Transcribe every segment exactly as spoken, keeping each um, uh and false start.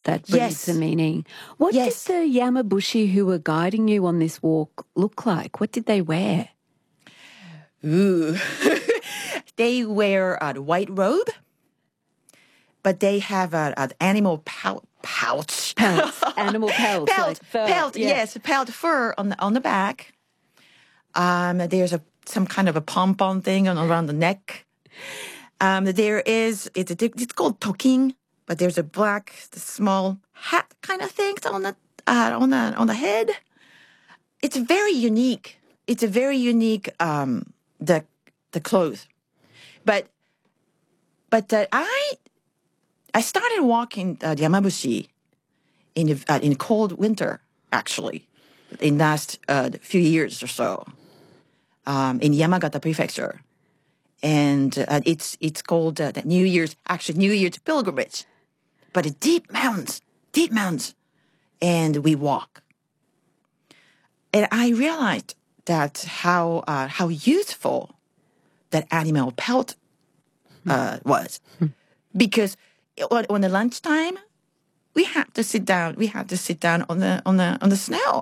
that breathes Yes. the meaning. What Yes. did the Yamabushi who were guiding you on this walk look like? What did they wear? Ooh. They wear a white robe, but they have an animal pou- pouch. Pelts, animal pelts, Pelt, like fur. pelt, yeah. yes, pelt fur on the on the back. Um, there's a some kind of a pom pom thing on around the neck. Um, there is it's a, it's called toking, but there's a black small hat kind of thing on the uh, on the on the head. It's very unique. It's a very unique um, the the clothes, but but uh, I I started walking uh, the Yamabushi in the, uh, in cold winter actually in last uh, few years or so um, in Yamagata Prefecture, and uh, it's it's called uh, the New Year's actually New Year's pilgrimage, but it's deep mountains, deep mountains, and we walk, and I realized that how uh, how useful that animal pelt uh, was, because on, on the lunchtime we had to sit down. We had to sit down on the on the on the snow.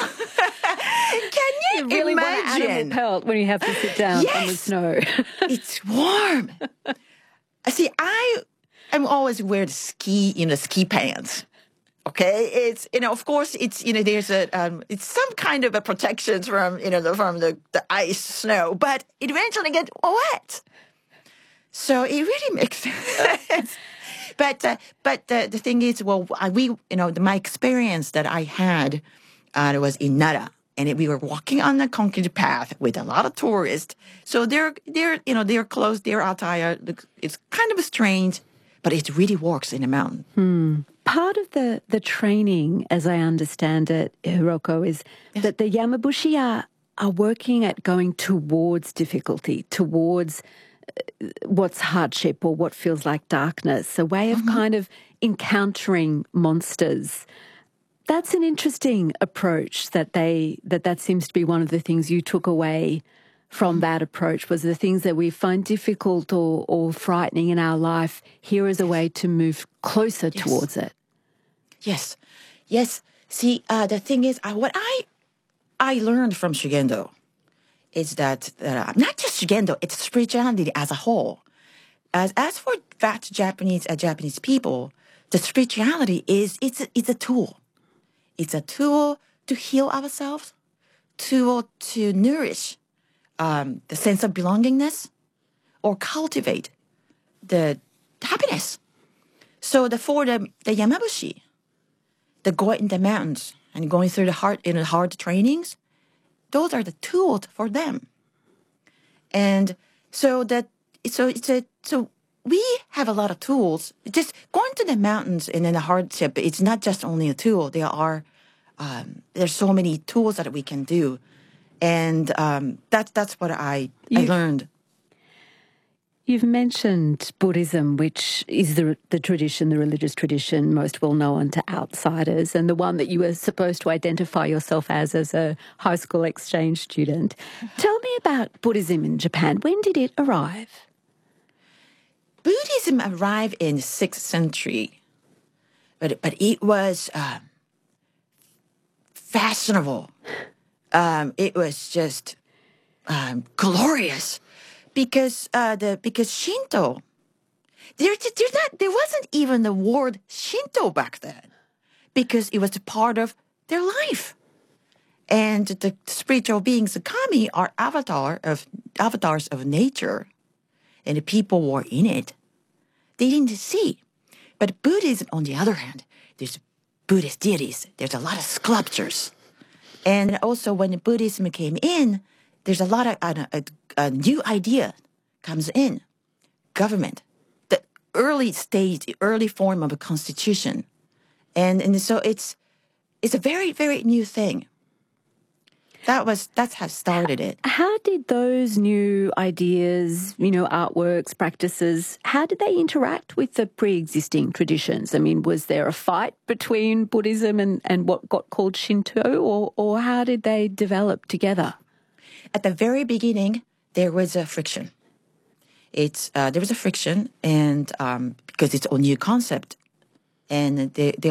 Can you, You really imagine? want an animal pelt when you have to sit down Yes. on the snow. It's warm. See, I I'm always wear the ski, you know, ski pants. Okay, it's you know, of course, it's you know, there's a um, it's some kind of a protection from you know the, from the, the ice, snow, but it eventually get wet. So it really makes sense. but uh, but uh, the thing is, well, I, we you know the, my experience that I had uh, was in Nara, and it, we were walking on the concrete path with a lot of tourists. So they're they're you know their clothes, their attire, it's kind of strange, but it really works in a mountain. Hmm. Part of the, the training, as I understand it, Hiroko, is Yes. that the Yamabushi are, are working at going towards difficulty, towards uh, what's hardship or what feels like darkness, a way of Mm-hmm. kind of encountering monsters. That's an interesting approach that they that that seems to be one of the things you took away from that approach, was the things that we find difficult or, or frightening in our life, here is a way to move closer Yes. towards it. Yes, yes. See, uh, the thing is, uh, what I I learned from Shugendo is that uh, not just Shugendo, it's spirituality as a whole. As as for fat Japanese uh, Japanese people, the spirituality is it's a, it's a tool. It's a tool to heal ourselves, tool to nourish um, the sense of belongingness, or cultivate the happiness. So the for the the Yamabushi, the going in the mountains and going through the hard in the hard trainings, those are the tools for them. And so that so it's a so we have a lot of tools. Just going to the mountains and in the hardship, it's not just only a tool. There are um, there's so many tools that we can do, and um, that's that's what I I You- learned. You've mentioned Buddhism, which is the the tradition, the religious tradition most well known to outsiders, and the one that you were supposed to identify yourself as as a high school exchange student. Tell me about Buddhism in Japan. When did it arrive? Buddhism arrived in the sixth century, but but it was um, fashionable. Um, it was just um, glorious because uh, the because Shinto. There, there not there wasn't even the word Shinto back then, because it was a part of their life. And the spiritual beings, the kami, are avatar of avatars of nature, and the people were in it. They didn't see. But Buddhism, on the other hand, there's Buddhist deities. There's a lot of sculptures, and also when Buddhism came in, there's a lot of uh, a, a new idea comes in, government, the early stage, the early form of a constitution, and and so it's it's a very very new thing. That was that's how started it. How did those new ideas, you know, artworks, practices, how did they interact with the pre-existing traditions? I mean, was there a fight between Buddhism and, and what got called Shinto, or, or how did they develop together? At the very beginning, there was a friction. It's uh, there was a friction, and um, because it's a new concept, and they, they